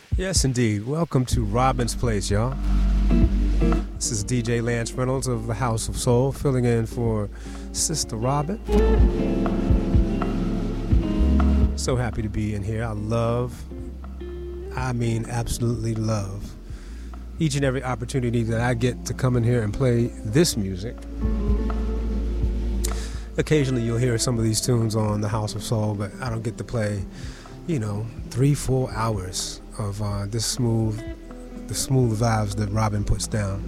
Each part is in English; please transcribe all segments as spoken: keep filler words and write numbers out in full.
Yes, indeed. Welcome to Robin's Place, y'all. This is D J Lance Reynolds of the House of Soul, filling in for Sister Robin. So happy to be in here. I love, I mean absolutely love, each and every opportunity that I get to come in here and play this music. Occasionally you'll hear some of these tunes on the House of Soul, but I don't get to play, you know, three, four hours of uh, this smooth, the smooth vibes that Robin puts down.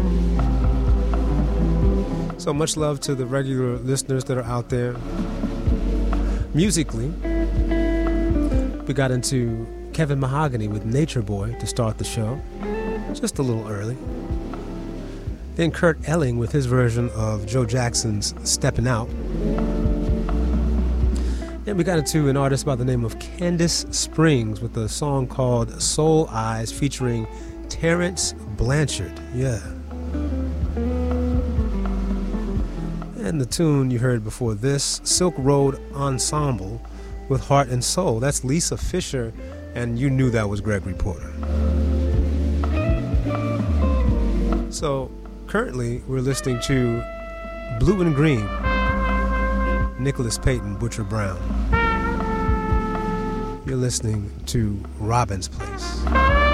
So much love to the regular listeners that are out there. Musically, we got into Kevin Mahogany with Nature Boy to start the show, just a little early. Then Kurt Elling with his version of Joe Jackson's Steppin' Out. Then we got into an artist by the name of Candace Springs with a song called Soul Eyes featuring Terrence Blanchard. Yeah. And the tune you heard before this, Silk Road Ensemble with Heart and Soul. That's Lisa Fisher, and you knew that was Gregory Porter. So currently we're listening to Blue and Green, Nicholas Payton, Butcher Brown. You're listening to Robin's Place.